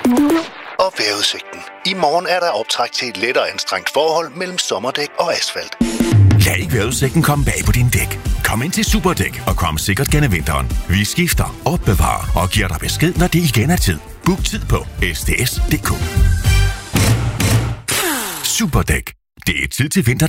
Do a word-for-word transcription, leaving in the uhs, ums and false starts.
Og vejrudsigten. I morgen er der optræk til et lettere anstrengt forhold mellem sommerdæk og asfalt. Lad ikke vejrudsigten komme bag på din dæk. Kom ind til Superdæk og kom sikkert gennem vinteren. Vi skifter, opbevarer og giver dig besked, når det igen er tid. Book tid på s t s punktum d k. Superdæk. Det er tid til vinter.